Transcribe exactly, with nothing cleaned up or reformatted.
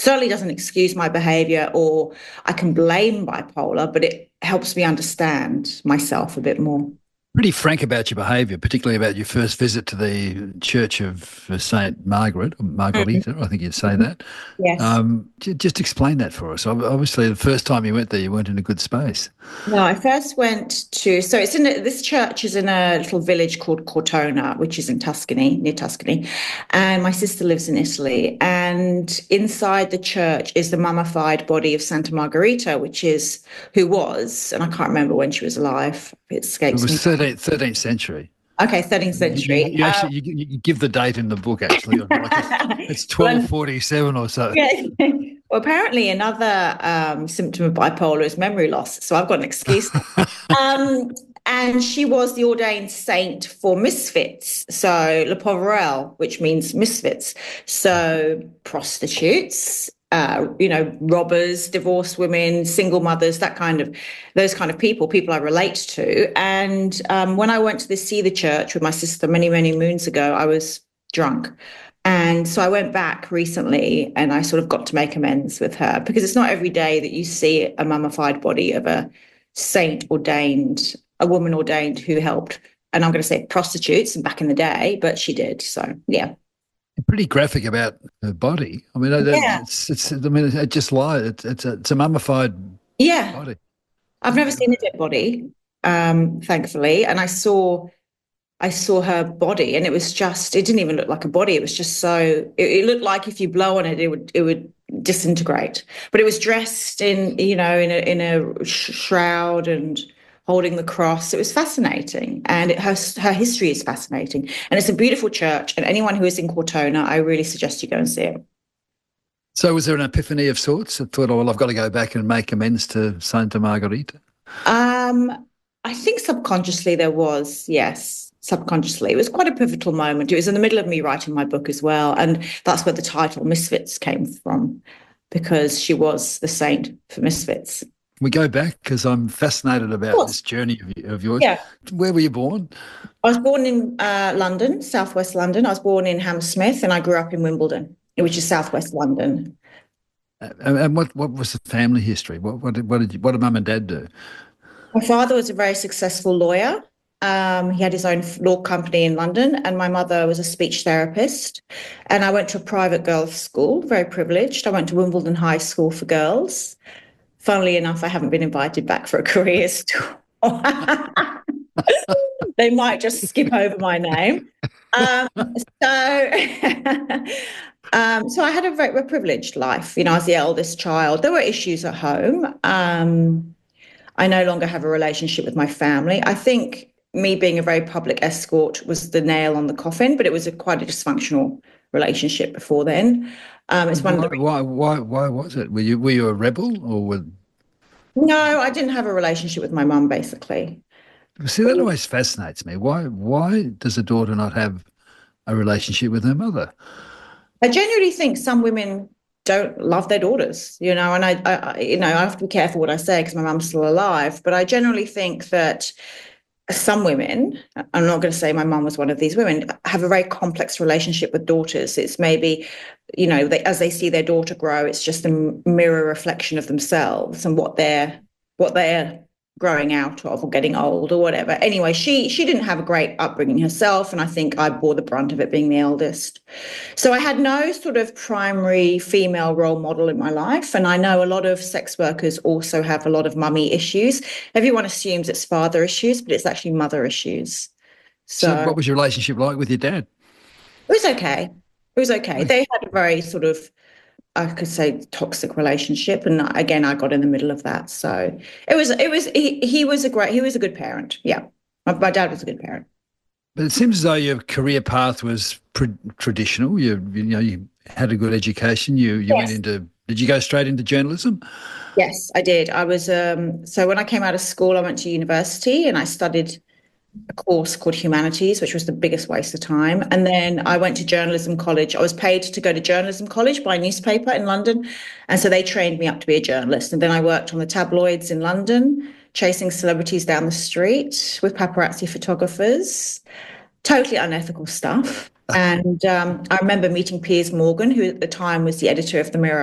certainly doesn't excuse my behavior, or I can blame bipolar, but it helps me understand myself a bit more. Pretty frank about your behaviour, particularly about your first visit to the Church of Saint Margaret, or Mm. Margarita, I think you'd say that. Yes. Um, j- just explain that for us. Ob- Obviously, the first time you went there, you weren't in a good space. No, I first went to, so it's in a, this church is in a little village called Cortona, which is in Tuscany, near Tuscany. And my sister lives in Italy. And inside the church is the mummified body of Santa Margherita, which is who was, and I can't remember when she was alive. It It escapes was me. thirteenth, thirteenth century. Okay, thirteenth You, you, century. you actually you, you give the date in the book, actually. Like it's, it's twelve Well, forty-seven or so. yeah. Well, apparently another um, symptom of bipolar is memory loss. So I've got an excuse. Um, and she was the ordained saint for misfits. So Le Pauvre, which means misfits. So prostitutes, uh, you know, robbers, divorced women, single mothers, that kind of, those kind of people, people I relate to. And um, when I went to the, see the church with my sister many, many moons ago, I was drunk. And so I went back recently and I sort of got to make amends with her, because it's not every day that you see a mummified body of a saint ordained, a woman ordained who helped. And I'm going to say prostitutes back in the day, but she did. So, yeah. Pretty graphic about her body. I mean, Yeah. it's, it's, I mean, it just lies. It's, it's, a, it's a mummified Yeah. body. I've never seen a dead body, um, thankfully. And I saw I saw her body, and it was just, it didn't even look like a body. It was just so, it, it looked like if you blow on it, it would, it would disintegrate. But it was dressed in, you know, in a, in a shroud and holding the cross. It was fascinating. And it, her, her history is fascinating. And it's a beautiful church. And anyone who is in Cortona, I really suggest you go and see it. So was there an epiphany of sorts? I thought, oh, well, I've got to go back and make amends to Santa Margherita. Um, I think subconsciously there was, yes. Subconsciously. It was quite a pivotal moment. It was in the middle of me writing my book as well. And that's where the title Misfits came from, because she was the saint for misfits. We go back because I'm fascinated Of about course. this journey of, of yours. Yeah. Where were you born? I was born in uh, London, southwest London. I was born in Hammersmith, and I grew up in Wimbledon, which is southwest London. Uh, and what, what was the family history? What, what, did, what, did you, what did mum and dad do? My father was a very successful lawyer. Um, he had his own law company in London, and my mother was a speech therapist. And I went to a private girls' school, very privileged. I went to Wimbledon High School for girls. Funnily enough, I haven't been invited back for a careers tour. They might just skip over my name. Um, so, um, so I had a very a privileged life. You know, I was the eldest child. There were issues at home. Um, I no longer have a relationship with my family. I think me being a very public escort was the nail on the coffin, but it was a quite a dysfunctional relationship before then. Um, it's one of Why, the why, why, why was it? Were you, were you a rebel or were, No, I didn't have a relationship with my mum, basically. see, that always fascinates me. Why, why does a daughter not have a relationship with her mother? I genuinely think some women don't love their daughters, you know, and I, I you know, I have to be careful what I say because my mum's still alive, but I generally think that some women, I'm not going to say my mum was one of these women, have a very complex relationship with daughters. It's maybe, you know, they, as they see their daughter grow, it's just a mirror reflection of themselves and what they're what they're growing out of or getting old or whatever. Anyway, she she didn't have a great upbringing herself, and I think I bore the brunt of it being the eldest. So I had no sort of primary female role model in my life. And I know a lot of sex workers also have a lot of mummy issues. Everyone assumes it's father issues, but it's actually mother issues. So So what was your relationship like with your dad? it was okay. It was okay. They had a very sort of, I could say, toxic relationship, and again, I got in the middle of that. So it was, it was, he, he was a great, he was a good parent. Yeah, my, my dad was a good parent. But it seems as though your career path was pre- traditional. You, you know, you had a good education. You, you went Yes. into, did you go straight into journalism? Yes, I did. I was um, so when I came out of school, I went to university and I studied a course called Humanities, which was the biggest waste of time. And then I went to journalism college. I was paid to go to journalism college by a newspaper in London. And so they trained me up to be a journalist. And then I worked on the tabloids in London, chasing celebrities down the street with paparazzi photographers, totally unethical stuff. And um, I remember meeting Piers Morgan, who at the time was the editor of the Mirror.